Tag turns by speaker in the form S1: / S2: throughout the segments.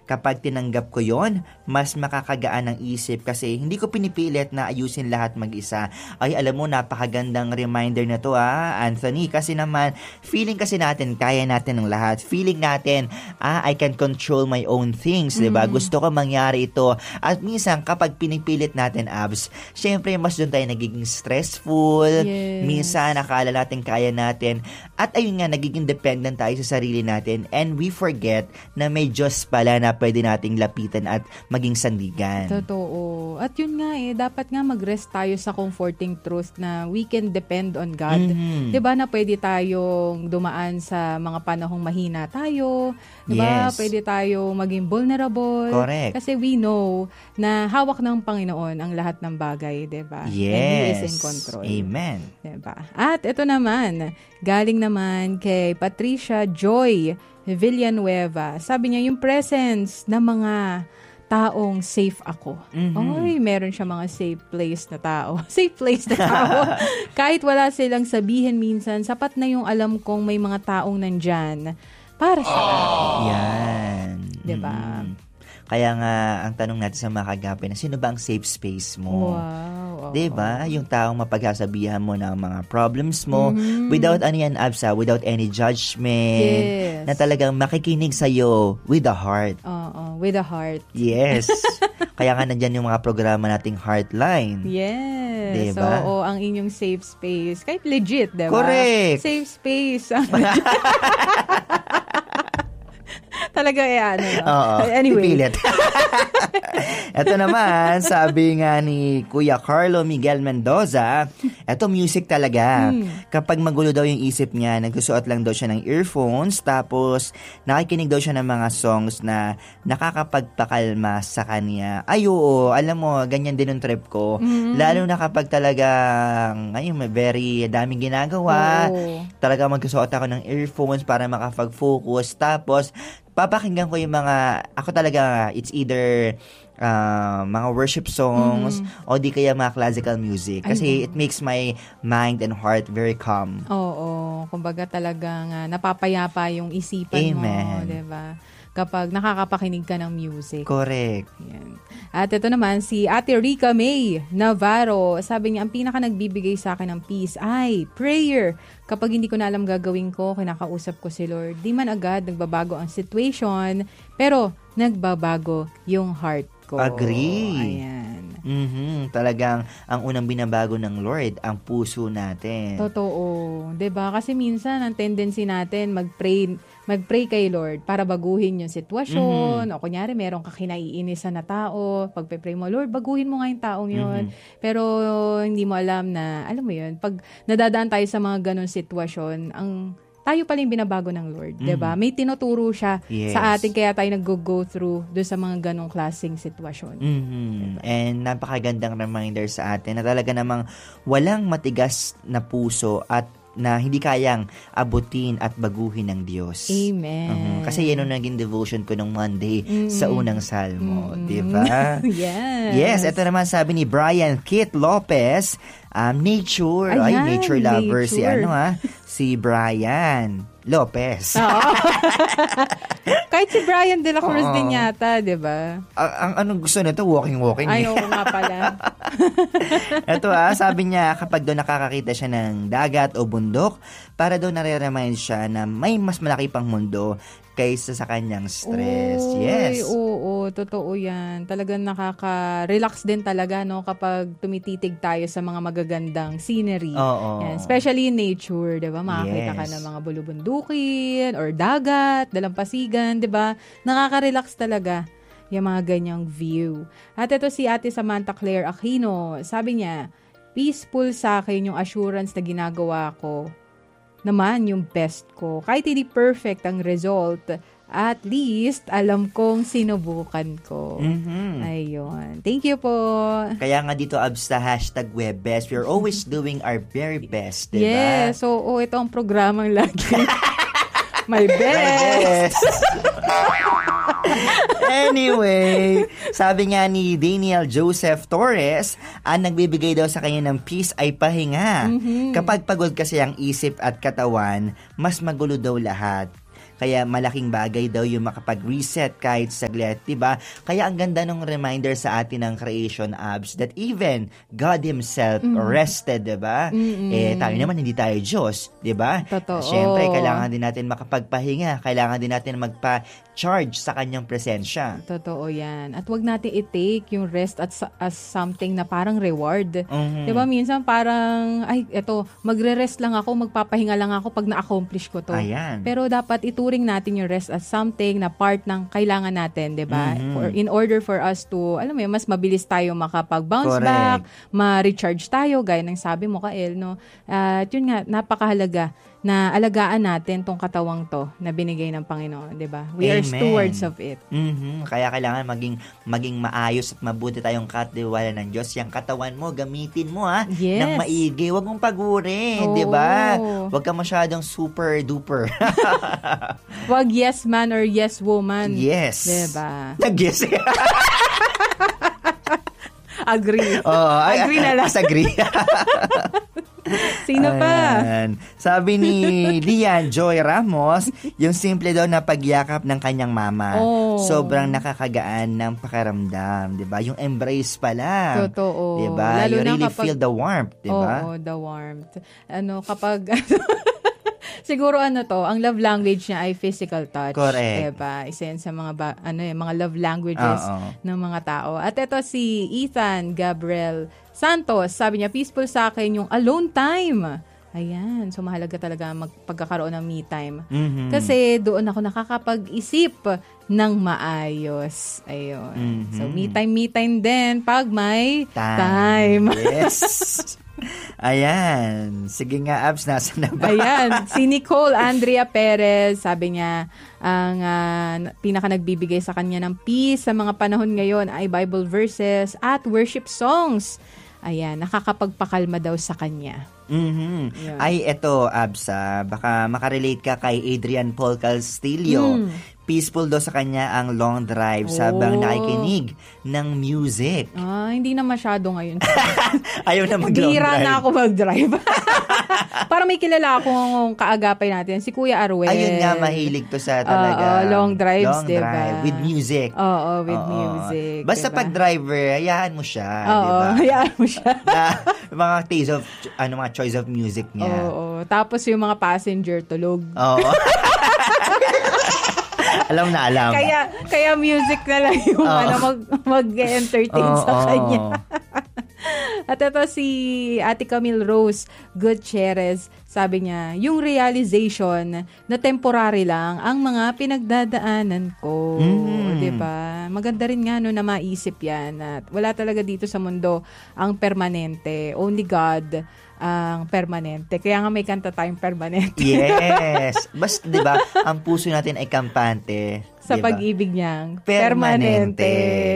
S1: Kapag tinanggap ko yon, mas makakagaan ang isip kasi hindi ko pinipilit na ayusin lahat mag-isa. Ay, alam mo, napakagandang reminder na to Anthony. Kasi naman, feeling kasi natin, kaya natin ng lahat. Feeling natin, I can control my own things, diba? Gusto ko mangyari ito. At minsan, kapag pinipilit natin, Abs, syempre, mas doon tayo nagiging stressful.
S2: Yes.
S1: Minsan, nakala natin kaya natin. At ayun nga, nagiging dependent tayo sa sarili natin. And we forget na may Diyos pala na pwede nating lapitan at maging sandigan.
S2: Totoo. At yun nga dapat nga mag-rest tayo sa comforting truth na we can depend on God. Diba na pwede tayong dumaan sa mga panahong mahina tayo. Diba?
S1: Yes.
S2: Pwede tayong maging vulnerable.
S1: Correct.
S2: Kasi we know na hawak ng Panginoon ang lahat ng bagay. Diba?
S1: Yes.
S2: And He is in control.
S1: Amen.
S2: Diba? At ito naman, galing naman kay Patricia Joy Villanueva. Sabi niya, yung presence ng mga taong safe ako. Ay, meron siya mga safe place na tao. Safe place na tao. Kahit wala silang sabihin minsan, sapat na yung alam kong may mga taong nandyan para sa akin.
S1: Yan.
S2: Diba?
S1: Kaya nga, ang tanong natin sa mga kagapay na, sino ba ang safe space mo?
S2: Wow.
S1: Diba? Yung taong mapagsasabihan mo ng mga problems mo without without any judgment.
S2: Yes.
S1: Na talagang makikinig sa'yo with a heart.
S2: Oo, with a heart.
S1: Yes. Kaya nga nandyan yung mga programa nating Heartline.
S2: Yes.
S1: Diba?
S2: So, ang inyong safe space. Kahit legit, diba?
S1: Correct.
S2: Safe space. Talaga
S1: Oo,
S2: anyway.
S1: ipilit. Ito naman, sabi nga ni Kuya Carlo Miguel Mendoza, ito music talaga. Kapag magulo daw yung isip niya, nagsusuot lang daw siya ng earphones, tapos nakikinig daw siya ng mga songs na nakakapagpakalma sa kanya. Ay, oo, alam mo, ganyan din yung trip ko. Lalo na kapag talagang, very daming ginagawa. Talaga magsusuot ako ng earphones para makapag-focus. Tapos, papakinggan ko yung mga, ako talaga, it's either mga worship songs o di kaya mga classical music. Kasi it makes my mind and heart very calm.
S2: Oo. Kumbaga talagang napapayapa yung isipan mo. Diba? Kapag nakakapakinig ka ng music.
S1: Correct.
S2: Yan. At ito naman, si Ate Rica May Navarro. Sabi niya, ang pinaka nagbibigay sa akin ng peace ay prayer. Kapag hindi ko na alam gagawin ko, kinakausap ko si Lord. Di man agad nagbabago ang situation, pero nagbabago yung heart ko.
S1: Agree.
S2: Ayan.
S1: Talagang ang unang binabago ng Lord, ang puso natin.
S2: Totoo. 'Di ba? Kasi minsan ang tendency natin magpray kay Lord para baguhin yung sitwasyon. O kunyari, meron ka kinaiinisan na tao. Pagpe-pray mo, Lord, baguhin mo nga yung taong yun. Pero hindi mo alam na, alam mo yun, pag nadadaan tayo sa mga ganun sitwasyon, tayo pala yung binabago ng Lord, 'di ba? May tinuturo siya sa atin, kaya tayo nag-go through doon sa mga ganong klaseng sitwasyon.
S1: Diba? And napakagandang reminder sa atin na talaga namang walang matigas na puso at na hindi kayang abutin at baguhin ng Diyos.
S2: Amen.
S1: Kasi yan yung naging devotion ko nung Monday sa unang salmo. Diba?
S2: Yes.
S1: Yes, ito naman sabi ni Brian Kit Lopez, nature. Ayan, ay, nature lover nature. Si Brian Lopez.
S2: Kahit si Brian de la Cruz din yata, di ba?
S1: Ang anong gusto nito? Walking.
S2: Ay, oo nga pala.
S1: Ito sabi niya, kapag doon nakakakita siya ng dagat o bundok, para doon nare-remind siya na may mas malaki pang mundo kaysa sa kanyang stress. Yes.
S2: Oo, totoo yan. Talagang nakaka-relax din talaga, no, kapag tumititig tayo sa mga magagandang scenery.
S1: Oo.
S2: Yan. Especially in nature, di ba? Makakita ka ng mga bulubundukin or dagat, dalampasigan, di ba? Nakaka-relax talaga yung mga ganyang view. At ito si Ate Samantha Claire Aquino. Sabi niya, peaceful sa akin yung assurance na ginagawa ko naman yung best ko. Kahit hindi perfect ang result, at least alam kong sinubukan ko. Ayun. Thank you po.
S1: Kaya nga dito, Abs, sa #WebBest, we're always doing our very best, diba?
S2: Yes. So, ito ang programang lagi. My best.
S1: Anyway, sabi nga ni Daniel Joseph Torres, ang nagbibigay daw sa kanya ng peace ay pahinga. Kapag pagod kasi ang isip at katawan, mas magulo daw lahat. Kaya malaking bagay daw yung makapag-reset kahit saglit, diba? Kaya ang ganda ng reminder sa atin ng creation abs that even God Himself rested, diba? Tayo naman, hindi tayo Diyos, diba?
S2: Totoo.
S1: Siyempre, kailangan din natin makapagpahinga, kailangan din natin magpa-charge sa kanyang presensya.
S2: Totoo yan. At wag natin i-take yung rest as something na parang reward. Diba, minsan parang, magre-rest lang ako, magpapahinga lang ako pag na-accomplish ko to.
S1: Ayan.
S2: Pero dapat ituring natin yung rest as something na part ng kailangan natin, diba? In order for us to, alam mo yun, mas mabilis tayo makapag-bounce back, ma-recharge tayo, gaya ng sabi mo, Kael, no? At yun nga, napakahalaga na alagaan natin tong katawang to na binigay ng Panginoon, 'di ba? We are stewards of it.
S1: Kaya kailangan maging maayos at mabuti tayong katiwala ng Diyos. Yang katawan mo, gamitin mo ng maigi. Huwag mong paguri, 'di ba? Huwag ka masyadong super duper.
S2: Huwag yes man or yes woman.
S1: Yes.
S2: 'Di ba?
S1: Nag-yes.
S2: Agree. Agree na lang.
S1: Agree.
S2: Sino pa?
S1: Sabi ni Lian Joy Ramos, yung simple daw na pagyakap ng kanyang mama. Sobrang nakakagaan ng pakiramdam, 'di ba? Yung embrace pa lang.
S2: Totoo.
S1: 'Di ba? You really feel the warmth, 'di ba?
S2: Oo, the warmth. Kapag siguro ang love language niya ay physical touch.
S1: Correct.
S2: Diba? Isa yan sa mga love languages ng mga tao. At ito si Ethan Gabriel Santos, sabi niya, peaceful sa akin yung alone time. Ayan. So, mahalaga talaga pagkakaroon ng me time. Kasi doon ako nakakapag-isip ng maayos. Ayun. So, me time din pag may time.
S1: Yes. Ayan. Sige nga, Abs, nasa na ba?
S2: Ayan. Si Nicole Andrea Perez, sabi niya, ang pinaka nagbibigay sa kanya ng peace sa mga panahon ngayon ay Bible verses at worship songs. Ayan, nakakapagpakalma daw sa kanya.
S1: Yeah. Ay, eto, Abs, baka makarelate ka kay Adrian Paul Castillo. Peaceful daw sa kanya ang long drive sabang nakikinig ng music.
S2: Hindi na masyado ngayon.
S1: Ayaw na mag-long drive.
S2: Bira na ako mag-drive. Para may kilala akong kaagapay natin, si Kuya Arwel.
S1: Ayun nga, mahilig to sa talaga.
S2: Long drives,
S1: long
S2: diba?
S1: Drive with music.
S2: Oo, with music.
S1: Basta
S2: diba?
S1: pag driver, hayaan mo siya.
S2: Oo, hayaan mo siya.
S1: Mga taste of, mga choice of music niya.
S2: Oo. Tapos yung mga passenger, tulog.
S1: Oo. Alam na alam.
S2: Kaya music na lang yung mag-entertain sa kanya. At ito si Ate Camille Rose Gutierrez, sabi niya, yung realization na temporary lang ang mga pinagdadaanan ko. Diba? Maganda rin nga na maisip yan. At wala talaga dito sa mundo ang permanente. Only God ang permanente. Kaya nga may kanta tayong permanente.
S1: Yes. Basta, di ba, ang puso natin ay kampante.
S2: Sa
S1: diba?
S2: pag-ibig niyang permanente.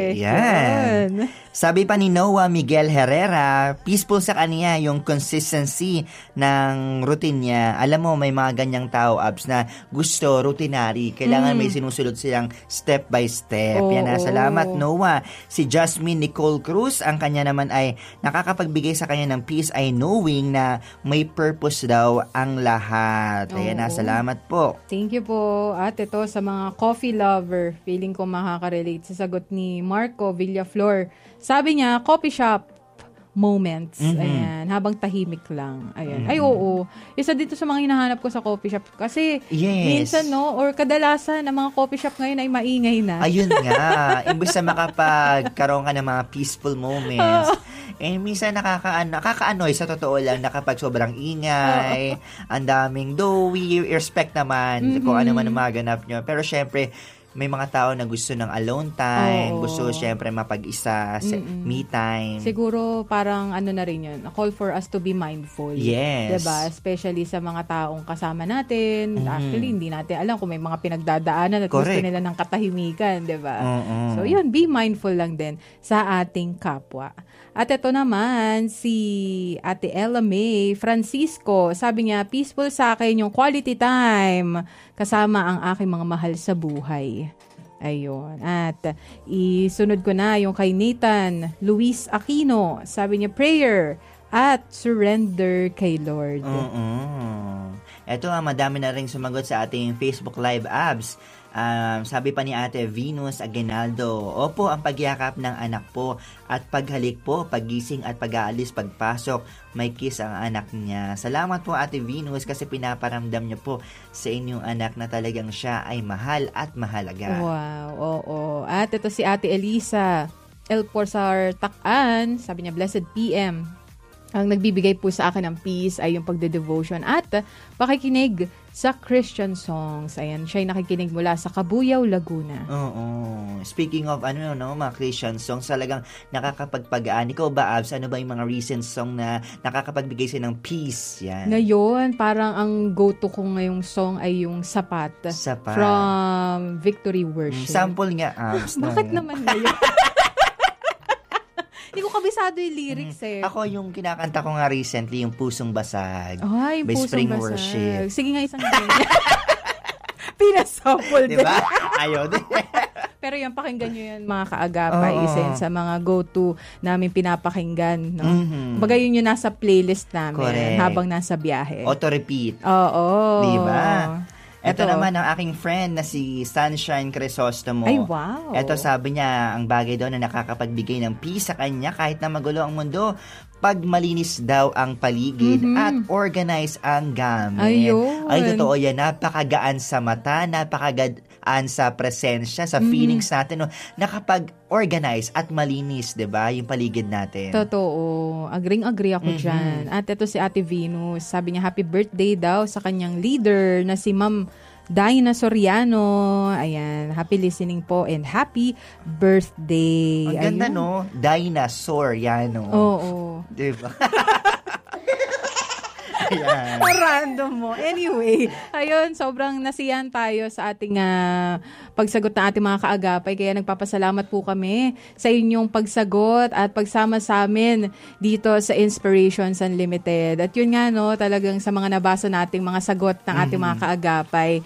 S1: Yan. Sabi pa ni Noah Miguel Herrera, peaceful sa kanya yung consistency ng routine niya. Alam mo, may mga ganyang tao, Abs, na gusto routinary. Kailangan may sinusunod silang step by step. Yan na. Salamat, Noah. Si Jasmine Nicole Cruz, ang kanya naman ay nakakapagbigay sa kanya ng peace ay knowing na may purpose daw ang lahat. Ayan na. Salamat po.
S2: Thank you po. At ito sa mga coffee lover, feeling ko makaka-relate sa sagot ni Marco Villaflor. Sabi niya, coffee shop moments. Ayan, habang tahimik lang. Ayan. Ay, oo. Isa dito sa mga hinahanap ko sa coffee shop. Kasi, minsan, or kadalasan, ang mga coffee shop ngayon ay maingay na.
S1: Ayun nga. Imbes na makapagkaroon ka ng mga peaceful moments, minsan nakakaanoy sa totoo lang na kapag sobrang ingay, ang daming, though we respect naman kung ano man ang maganap nyo. Pero syempre, may mga tao na gusto ng alone time, gusto syempre mapag-isa, me time.
S2: Siguro parang na rin yun, a call for us to be mindful.
S1: Yes.
S2: Diba? Especially sa mga taong kasama natin. Actually, hindi natin alam kung may mga pinagdadaanan at gusto nila ng katahimikan, diba? So yun, be mindful lang din sa ating kapwa. At ito naman, si Ate Ella May Francisco, sabi niya, peaceful sa akin yung quality time kasama ang aking mga mahal sa buhay. Ayun. At isunod ko na yung kay Nathan Luis Aquino. Sabi niya, prayer at surrender kay Lord.
S1: Eto madami na rin sumagot sa ating Facebook Live Abs. Sabi pa ni Ate Venus Aguinaldo, opo, ang pagyakap ng anak po at paghalik po, paggising at pag-aalis, pagpasok, may kiss ang anak niya. Salamat po Ate Venus kasi pinaparamdam niyo po sa inyong anak na talagang siya ay mahal at mahalaga.
S2: Wow, oo. At ito si Ate Elisa El Porsar Takan, sabi niya, Blessed PM. Ang nagbibigay po sa akin ng peace ay yung pagde-devotion at pakikinig sa Christian songs. Ayan, siya'y nakikinig mula sa Cabuyao, Laguna.
S1: Oo. Speaking of mga Christian songs, talagang nakakapagpagaan. Ikaw ba, Abs, ano ba yung mga recent song na nakakapagbigay sa'yo ng peace? Yan.
S2: Ngayon, parang ang go-to ko ngayong song ay yung Sapat. From Victory Worship.
S1: Sample nga, Abs.
S2: Bakit naman ngayon? Hindi ko kabisado yung lyrics
S1: Ako yung kinakanta ko nga recently, yung Pusong Basag.
S2: Ay,
S1: by
S2: Pusong
S1: Spring
S2: Basag.
S1: Worship.
S2: Sige nga, isang ganyan. Pinasample din.
S1: Diba? Ayaw din.
S2: Pero yung pakinggan nyo yan, mga kaagapay, isa yun sa mga go-to namin pinapakinggan. No? Baga yun yung nasa playlist namin habang nasa biyahe.
S1: Auto-repeat.
S2: Oo.
S1: Diba? Ito naman ang aking friend na si Sunshine Crisostomo.
S2: Ay, wow.
S1: Ito sabi niya, ang bagay daw na nakakapagbigay ng peace sa kanya kahit na magulo ang mundo, pag malinis daw ang paligid at organize ang gamit.
S2: Ayun.
S1: Ay, totoo yan. Napakagaan sa mata, napakagaan sa presensya, sa feelings natin. No? Nakapag-organize at malinis, diba? Yung paligid natin.
S2: Totoo. Agree ako dyan. At ito si Ate Venus. Sabi niya, happy birthday daw sa kanyang leader na si Ma'am Daina Soriano. Ayan, happy listening po and happy birthday.
S1: Ang ganda, no? Daina Soriano.
S2: Oo.
S1: Diba? Ayan.
S2: Random mo. Anyway, ayun, sobrang nasiyahan tayo sa ating pagsagot ng ating mga kaagapay. Kaya nagpapasalamat po kami sa inyong pagsagot at pagsama sa amin dito sa Inspirations Unlimited. At yun nga, no, talagang sa mga nabasa nating mga sagot ng ating mga kaagapay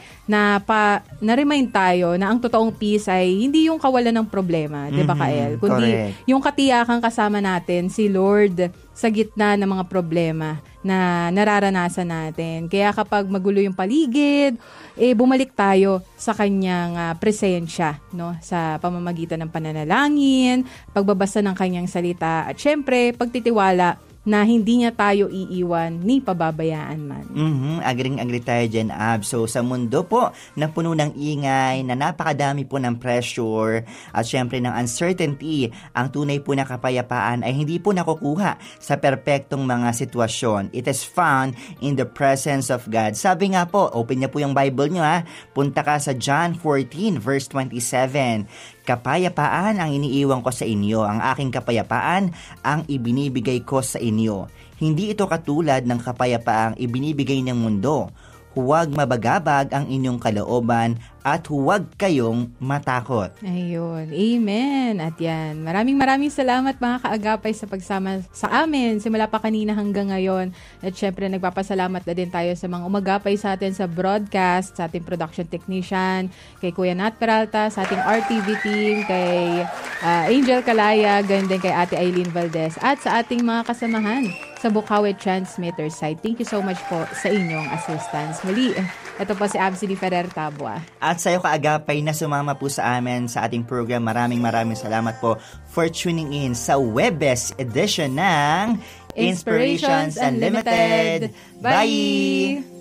S2: na-remind tayo na ang totoong peace ay hindi yung kawalan ng problema, di ba, Kael? Kundi yung katiyakang kasama natin, si Lord, sa gitna ng mga problema na nararanasan natin. Kaya kapag magulo yung paligid, bumalik tayo sa kanyang presensya, no? Sa pamamagitan ng pananalangin, pagbabasa ng kanyang salita, at syempre, pagtitiwala na hindi niya tayo iiwan ni pababayaan man.
S1: Agree tayo dyan, Ab. So, sa mundo po na puno ng ingay, na napakadami po ng pressure, at syempre ng uncertainty, ang tunay po na kapayapaan ay hindi po nakukuha sa perpektong mga sitwasyon. It is found in the presence of God. Sabi nga po, open niya po yung Bible niyo, punta ka sa John 14 verse 27. Kapayapaan ang iniiwan ko sa inyo, ang aking kapayapaan ang ibinibigay ko sa inyo. Hindi ito katulad ng kapayapaang ibinibigay ng mundo. Huwag mabagabag ang inyong kalooban at huwag kayong matakot.
S2: Ayun. Amen. At yan. Maraming salamat mga kaagapay sa pagsama sa amin simula pa kanina hanggang ngayon. At syempre nagpapasalamat na din tayo sa mga umagapay sa atin sa broadcast, sa ating production technician, kay Kuya Nat Peralta, sa ating RTV team, kay Angel Calaya, ganyan din kay Ate Eileen Valdez, at sa ating mga kasamahan sa Bukawi Transmitter site. Thank you so much po sa inyong assistance. Muli, ito po si Absidy Ferrer Tabua.
S1: At sa iyo kaagapay na sumama po sa amin sa ating program, maraming salamat po for tuning in sa Webes edition ng
S2: Inspirations Unlimited. Bye!